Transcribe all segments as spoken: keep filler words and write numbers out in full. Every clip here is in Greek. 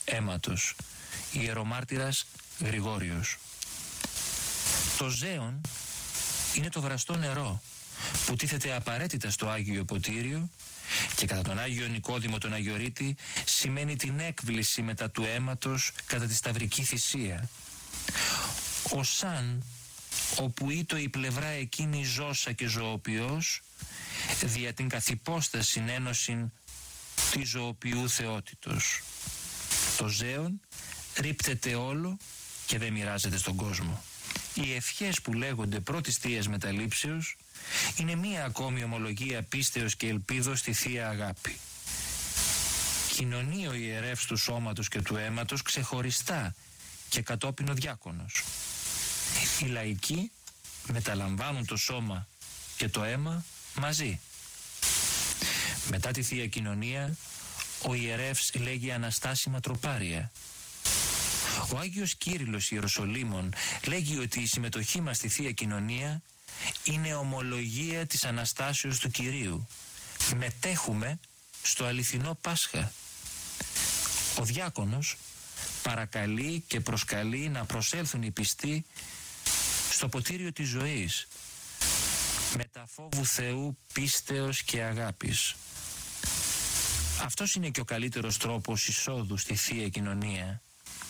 αίματος, ιερομάρτυρας Γρηγόριος. Το ζέον είναι το βραστό νερό που τίθεται απαραίτητα στο Άγιο Ποτήριο και κατά τον Άγιο Νικόδημο τον Αγιορείτη σημαίνει την έκβληση μετά του αίματος κατά τη σταυρική θυσία. Ο σαν, όπου ήτο η πλευρά εκείνη ζώσα και ζωοποιός, δια την καθυπόσταση συνένωσιν τη ζωοποιού θεότητος. Το ζέον ρίπτεται όλο και δεν μοιράζεται στον κόσμο. Οι ευχές που λέγονται πρώτης θείας μεταλήψεως είναι μία ακόμη ομολογία πίστεως και ελπίδος στη Θεία Αγάπη. Κοινωνεί ο ιερεύς του σώματος και του αίματος ξεχωριστά και κατόπιν ο διάκονος. Οι λαϊκοί μεταλαμβάνουν το σώμα και το αίμα μαζί. Μετά τη Θεία Κοινωνία, ο ιερεύς λέγει αναστάσιμα τροπάρια. Ο Άγιος Κύριλλος Ιεροσολύμων λέγει ότι η συμμετοχή μας στη Θεία Κοινωνία είναι ομολογία της Αναστάσεως του Κυρίου. Μετέχουμε στο αληθινό Πάσχα. Ο διάκονος παρακαλεί και προσκαλεί να προσέλθουν οι πιστοί στο ποτήριο της ζωής, μετα φόβου Θεού, πίστεως και αγάπης. Αυτός είναι και ο καλύτερος τρόπος εισόδου στη Θεία Κοινωνία.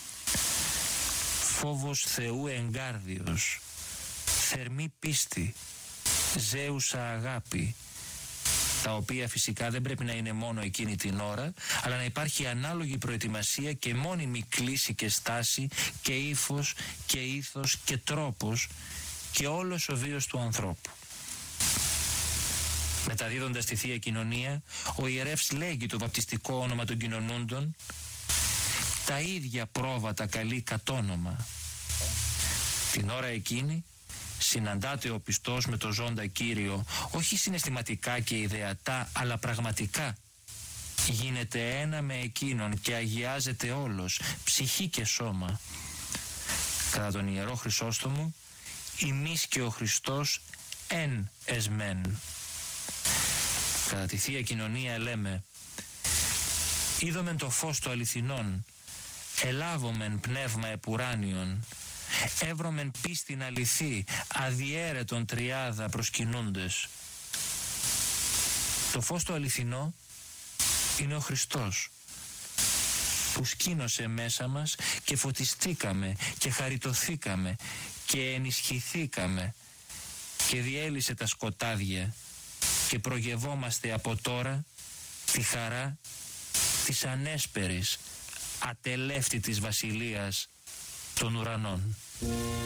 Φόβος Θεού εγκάρδιος, θερμή πίστη, ζέουσα αγάπη, τα οποία φυσικά δεν πρέπει να είναι μόνο εκείνη την ώρα, αλλά να υπάρχει ανάλογη προετοιμασία και μόνιμη κλίση και στάση και ύφος και ήθος και τρόπος και όλος ο βίος του ανθρώπου. Μεταδίδοντας τη Θεία Κοινωνία, ο ιερεύς λέγει το βαπτιστικό όνομα των κοινωνούντων, τα ίδια πρόβατα καλεί κατ' όνομα. Την ώρα εκείνη συναντάται ο πιστός με το ζώντα Κύριο, όχι συναισθηματικά και ιδεατά, αλλά πραγματικά. Γίνεται ένα με εκείνον και αγιάζεται όλος, ψυχή και σώμα. Κατά τον Ιερό Χρυσόστομο, ημείς και ο Χριστός εν εσμέν. Κατά τη Θεία Κοινωνία λέμε, είδομεν το φως του αληθινών, ελάβομεν πνεύμα επουράνιον, εύρωμεν πίστην αληθή, αδιέρετον τριάδα προσκυνούντες. Το φως του αληθινό είναι ο Χριστός, που σκήνωσε μέσα μας και φωτιστήκαμε και χαριτωθήκαμε και ενισχυθήκαμε και διέλυσε τα σκοτάδια και προγευόμαστε από τώρα τη χαρά της ανέσπερης ατελεύτητης βασιλείας των ουρανών.